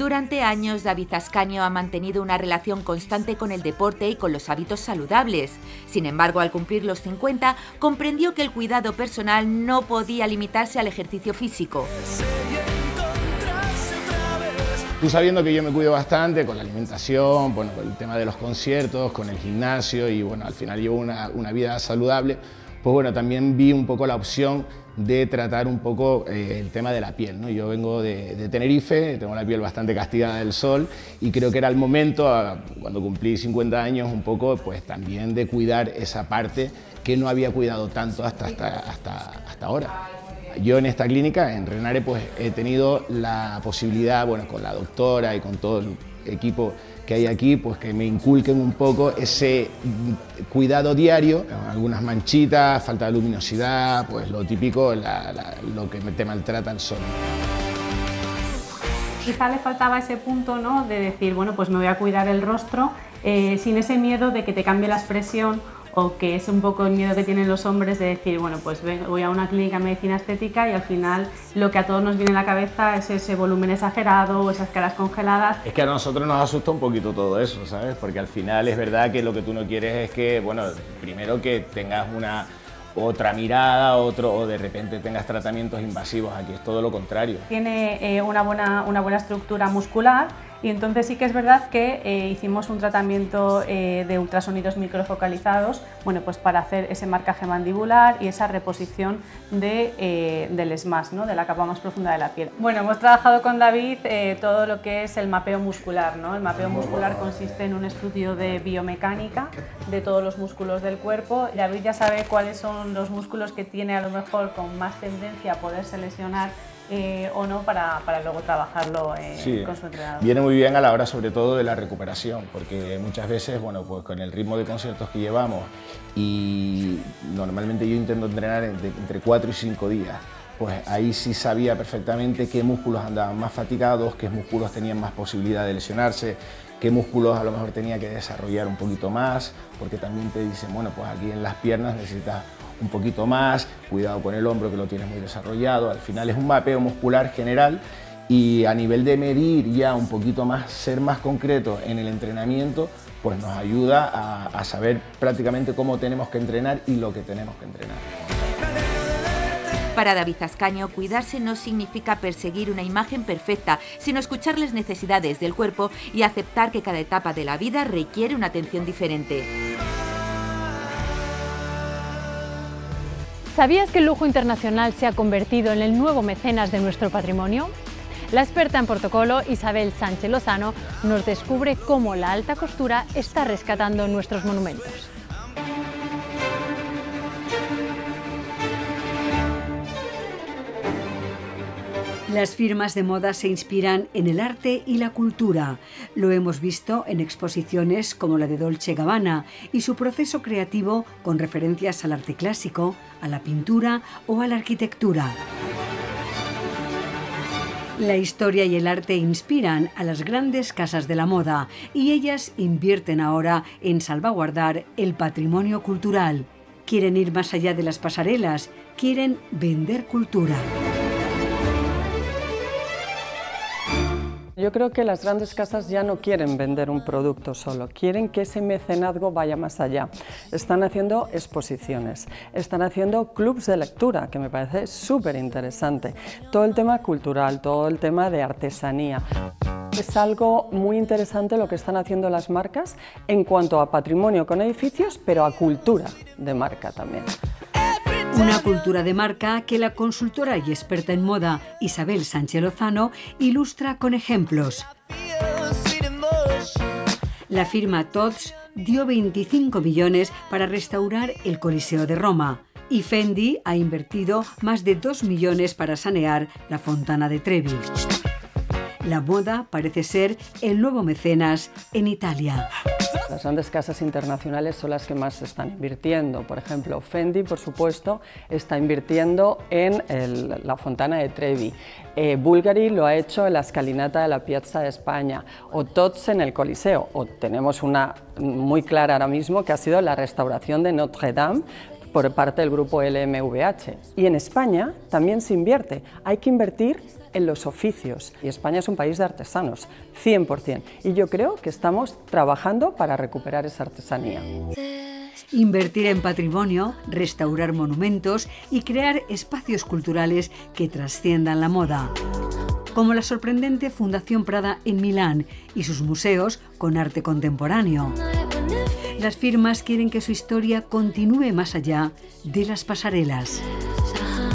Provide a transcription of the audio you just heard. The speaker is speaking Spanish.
Durante años, David Ascanio ha mantenido una relación constante con el deporte y con los hábitos saludables. Sin embargo, al cumplir los 50, comprendió que el cuidado personal no podía limitarse al ejercicio físico. Tú sabiendo que yo me cuido bastante con la alimentación, bueno, con el tema de los conciertos, con el gimnasio y bueno, al final llevo una vida saludable, pues bueno, también vi un poco la opción de tratar un poco el tema de la piel, ¿no? Yo vengo de Tenerife, tengo la piel bastante castigada del sol y creo que era el momento, cuando cumplí 50 años, un poco pues también de cuidar esa parte que no había cuidado tanto hasta ahora. Yo en esta clínica, en Renare, pues he tenido la posibilidad, bueno, con la doctora y con todo el equipo que hay aquí, pues que me inculquen un poco ese cuidado diario, algunas manchitas, falta de luminosidad, pues lo típico, lo que te maltrata el sol. Quizá le faltaba ese punto, ¿no?, de decir, bueno, pues me voy a cuidar el rostro sin ese miedo de que te cambie la expresión, o que es un poco el miedo que tienen los hombres de decir, bueno, pues voy a una clínica de medicina estética y al final lo que a todos nos viene a la cabeza es ese volumen exagerado o esas caras congeladas. Es que a nosotros nos asusta un poquito todo eso, ¿sabes? Porque al final es verdad que lo que tú no quieres es que, bueno, primero que tengas otra mirada, o de repente tengas tratamientos invasivos. Aquí es todo lo contrario. Tiene una buena estructura muscular y entonces sí que es verdad que hicimos un tratamiento de ultrasonidos microfocalizados, bueno, pues para hacer ese marcaje mandibular y esa reposición del SMAS, ¿no?, de la capa más profunda de la piel. Bueno, hemos trabajado con David todo lo que es el mapeo muscular, ¿no? El mapeo muscular consiste en un estudio de biomecánica de todos los músculos del cuerpo. David ya sabe cuáles son los músculos que tiene a lo mejor con más tendencia a poderse lesionar o no, para luego trabajarlo sí, con su entrenador. Viene muy bien a la hora sobre todo de la recuperación, porque muchas veces, bueno, pues con el ritmo de conciertos que llevamos y normalmente yo intento entrenar entre 4 y 5 días, pues ahí sí sabía perfectamente qué músculos andaban más fatigados, qué músculos tenían más posibilidad de lesionarse, qué músculos a lo mejor tenía que desarrollar un poquito más, porque también te dicen, bueno, pues aquí en las piernas necesitas un poquito más, cuidado con el hombro que lo tienes muy desarrollado. Al final es un mapeo muscular general y a nivel de medir ya un poquito más, ser más concreto en el entrenamiento, pues nos ayuda a saber prácticamente cómo tenemos que entrenar y lo que tenemos que entrenar. Para David Ascanio, cuidarse no significa perseguir una imagen perfecta, sino escuchar las necesidades del cuerpo y aceptar que cada etapa de la vida requiere una atención diferente. ¿Sabías que el lujo internacional se ha convertido en el nuevo mecenas de nuestro patrimonio? La experta en protocolo, Isabel Sánchez Lozano, nos descubre cómo la alta costura está rescatando nuestros monumentos. Las firmas de moda se inspiran en el arte y la cultura. Lo hemos visto en exposiciones como la de Dolce & Gabbana y su proceso creativo con referencias al arte clásico, a la pintura o a la arquitectura. La historia y el arte inspiran a las grandes casas de la moda y ellas invierten ahora en salvaguardar el patrimonio cultural. Quieren ir más allá de las pasarelas, quieren vender cultura. Yo creo que las grandes casas ya no quieren vender un producto solo, quieren que ese mecenazgo vaya más allá. Están haciendo exposiciones, están haciendo clubs de lectura, que me parece súper interesante. Todo el tema cultural, todo el tema de artesanía. Es algo muy interesante lo que están haciendo las marcas en cuanto a patrimonio con edificios, pero a cultura de marca también. Una cultura de marca que la consultora y experta en moda Isabel Sánchez Lozano ilustra con ejemplos. La firma Tod's dio 25 millones para restaurar el Coliseo de Roma y Fendi ha invertido más de 2 millones para sanear la Fontana de Trevi. La moda parece ser el nuevo mecenas en Italia. Las grandes casas internacionales son las que más están invirtiendo. Por ejemplo, Fendi, por supuesto, está invirtiendo en la Fontana de Trevi. Bulgari lo ha hecho en la escalinata de la Piazza de España. O Tod's en el Coliseo. O tenemos una muy clara ahora mismo que ha sido la restauración de Notre Dame, por parte del grupo LMVH. Y en España también se invierte. Hay que invertir en los oficios. Y España es un país de artesanos, 100%. Y yo creo que estamos trabajando para recuperar esa artesanía. Invertir en patrimonio, restaurar monumentos y crear espacios culturales que trasciendan la moda. Como la sorprendente Fundación Prada en Milán y sus museos con arte contemporáneo. Las firmas quieren que su historia continúe más allá de las pasarelas.